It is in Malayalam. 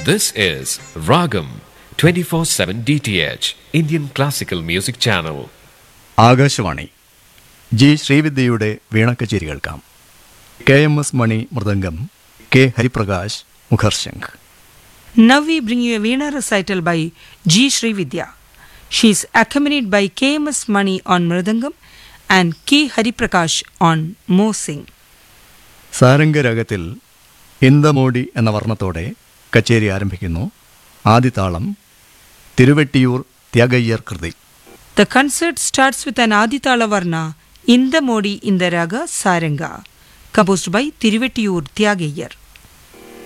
This is Ragam 24/7 DTH Indian Classical Music Channel. Akashvani G ശ്രീവിദ്യയുടെ വീണക്കച്ചേരി കേൾക്കാം. KMS money mridangam, K Hariprakash മുഖർശംഖ്. Now we bring you a Veena recital by G. Srividya. She is accompanied by KMS Mani on Mridangam and K. Hariprakash on Mosing. സാരംഗരാഗത്തിൽ ഇന്ദമോടി എന്ന വർണ്ണത്തോടെ കച്ചേരി ആരംഭിക്കുന്നു. ആദിതാളം തിരുവെട്ടിയൂർ ത്യാഗയ്യർ കൃതി. The concert starts with an Aditala Varna in the Modi in the Raga Saranga, composed by Tiruvettiyur Tyagayar.